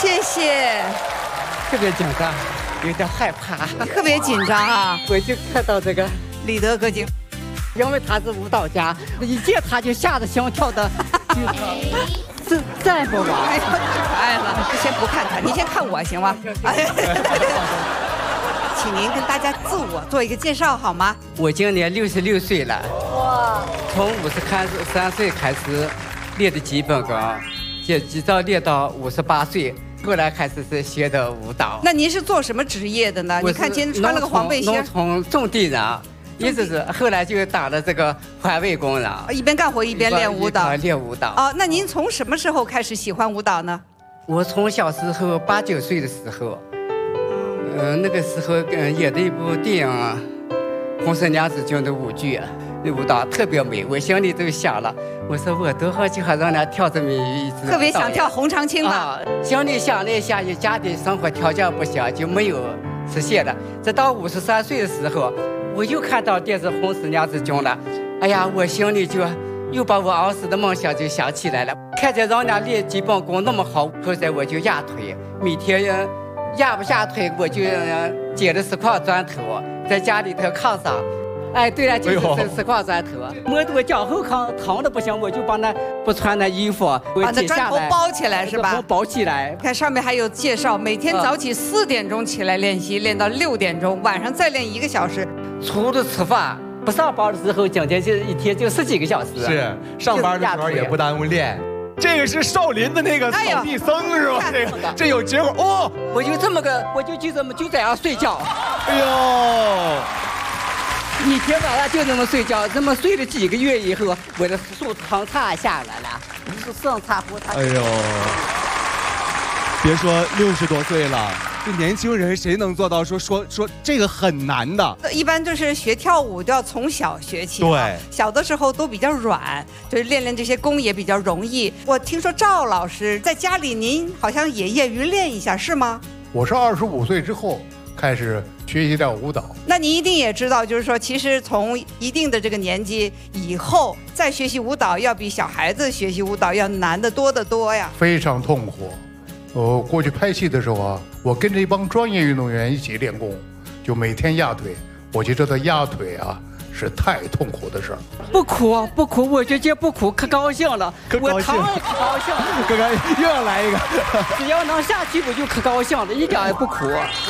谢谢。 特别紧张，有点害怕， 特别紧张啊！ 我就看到这个李德歌经， 因为他是舞蹈家，一见他就吓得心跳的，是站不稳。 哎呦，太可爱了！先不看他，你先看我行吗？请您跟大家自我做一个介绍好吗？ 我今年66岁了，哇！从53岁开始练的基本功，直到练到58岁，后来开始是学的舞蹈。 那您是做什么职业的呢？你看今天穿了个黄背心。 农村种地人，一直是后来就当了这个环卫工人， 一边干活一边练舞蹈。 练舞蹈。 哦，那您从什么时候开始喜欢舞蹈呢？ 我从小时候8、9岁的时候。那个时候演的一部电影《红绳娘子军》的舞剧，那舞蹈特别美，我心里都想了，我说我多好就好让人跳这么一支。 特别想跳红长青吧？ 心里想了一下，家里生活条件不行，就没有实现了。直到53岁的时候，我又看到电视《红绳娘子军》了，哎呀，我心里就又把我儿时的梦想就想起来了。看见人家练基本功那么好，后来我就压腿，每天压不下腿，我就捡了10块砖头，在家里头炕上。哎，对了，就是10块砖头，磨得我脚后跟疼的不行，我就把那不穿那衣服， 把那砖头包起来是吧？ 包起来。 看上面还有介绍，每天早起4点钟起来练习，练到6点钟，晚上再练1个小时。 除了吃饭，不上班的时候，整天就一天就10几个小时。 是，上班的时候也不耽误练。这个是少林的那个扫地僧是吧？这有结果哦！ 我就这么就这样睡觉。 哎呦！ 一天晚上就这么睡觉，这么睡了几个月以后，我的手疼差下来了，上差不差。 哎呦！别说60多岁了，这年轻人谁能做到说这个很难的？ 一般就是学跳舞都要从小学起， 对， 小的时候都比较软，就是练这些功也比较容易。我听说赵老师在家里，您好像也业余练一下，是吗？ 我是25岁之后开始学习跳舞蹈。 那你一定也知道，就是说，其实从一定的这个年纪以后再学习舞蹈，要比小孩子学习舞蹈要难得多得多呀。 非常痛苦。过去拍戏的时候啊，我跟着一帮专业运动员一起练功，就每天压腿。我觉得这压腿啊是太痛苦的事儿。 不哭不哭，我就觉不哭，可高兴了，我疼可高兴。 哥哥又要来一个， 只要能下去我就可高兴了，一点也不哭。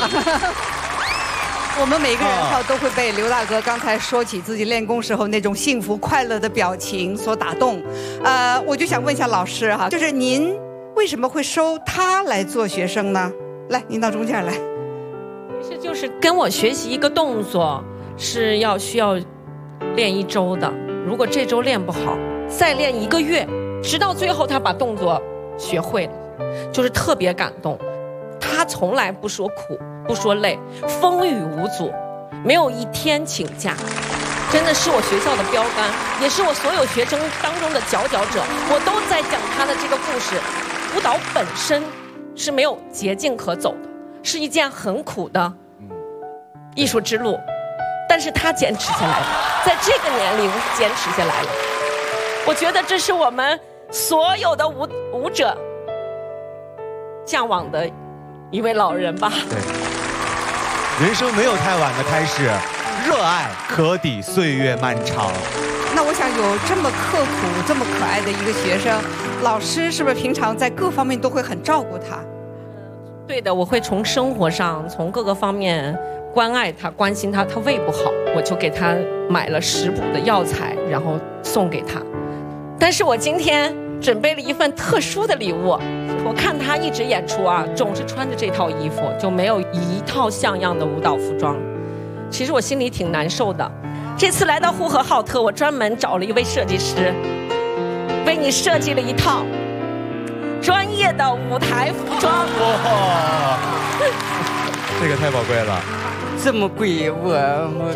我们每个人都会被刘大哥刚才说起自己练功时候那种幸福快乐的表情所打动。我就想问一下老师哈，就是您为什么会收他来做学生呢？来，您到中间来。 其实就是跟我学习一个动作是需要练1周的，如果这周练不好，再练1个月，直到最后他把动作学会了，就是特别感动。他从来不说苦，不说累，风雨无阻，没有一天请假，真的是我学校的标杆，也是我所有学生当中的佼佼者。我都在讲他的这个故事。舞蹈本身是没有捷径可走的，是一件很苦的艺术之路，但是他坚持下来了，在这个年龄坚持下来了。我觉得这是我们所有的舞者向往的一位老人吧。 对，人生没有太晚的开始，热爱可抵岁月漫长。 那我想有这么刻苦、这么可爱的一个学生，老师是不是平常在各方面都会很照顾他？ 对的，我会从生活上、从各个方面关爱他、关心他。他胃不好，我就给他买了食补的药材，然后送给他。但是我今天准备了一份特殊的礼物。我看他一直演出啊，总是穿着这套衣服，就没有一套像样的舞蹈服装。其实我心里挺难受的。这次来到呼和浩特，我专门找了一位设计师，为你设计了一套专业的舞台服装。 哇，这个太宝贵了， 这么贵我